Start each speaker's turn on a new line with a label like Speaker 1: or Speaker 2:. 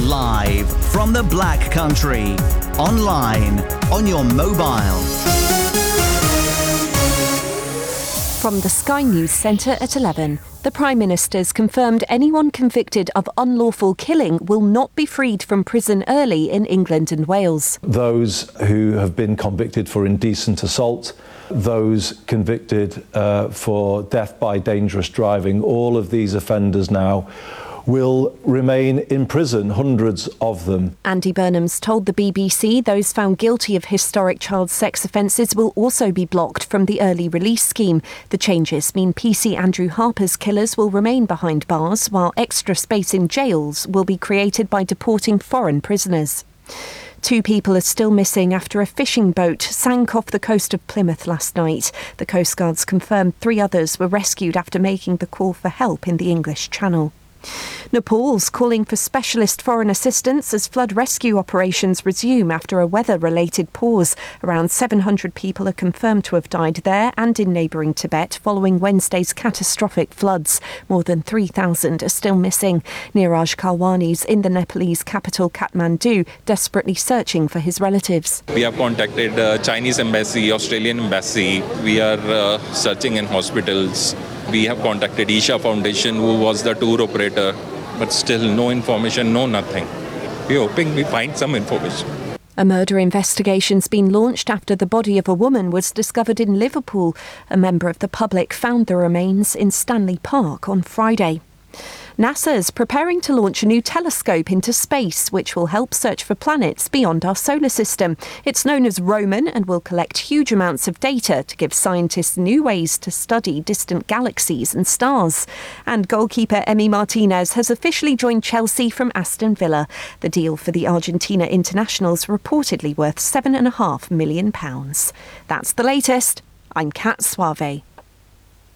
Speaker 1: Live from the Black Country. Online, on your mobile.
Speaker 2: From the Sky News Centre at 11, the Prime Minister's confirmed anyone convicted of unlawful killing will not be freed from prison early in England and Wales.
Speaker 3: Those who have been convicted for indecent assault, those convicted for death by dangerous driving, all of these offenders now will remain in prison, hundreds of them.
Speaker 2: Andy Burnham's told the BBC those found guilty of historic child sex offences will also be blocked from the early release scheme. The changes mean PC Andrew Harper's killers will remain behind bars, while extra space in jails will be created by deporting foreign prisoners. 2 people are still missing after a fishing boat sank off the coast of Plymouth last night. The Coast Guard's confirmed 3 others were rescued after making the call for help in the English Channel. Nepal's calling for specialist foreign assistance as flood rescue operations resume after a weather-related pause. Around 700 people are confirmed to have died there and in neighbouring Tibet following Wednesday's catastrophic floods. More than 3,000 are still missing. Neeraj Kalwani's in the Nepalese capital Kathmandu, desperately searching for his relatives.
Speaker 4: We have contacted the Chinese embassy, Australian embassy. We are searching in hospitals. We have contacted Isha Foundation, who was the tour operator, but still no information, no nothing. We're hoping we find some information.
Speaker 2: A murder investigation's been launched after the body of a woman was discovered in Liverpool. A member of the public found the remains in Stanley Park on Friday. NASA's preparing to launch a new telescope into space, which will help search for planets beyond our solar system. It's known as Roman and will collect huge amounts of data to give scientists new ways to study distant galaxies and stars. And goalkeeper Emi Martinez has officially joined Chelsea from Aston Villa. The deal for the Argentina international's reportedly worth £7.5 million. That's the latest. I'm Kat Suave.